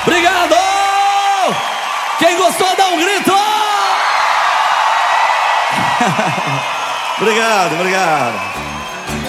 Obrigado! Quem gostou, dá um grito! Obrigado, obrigado.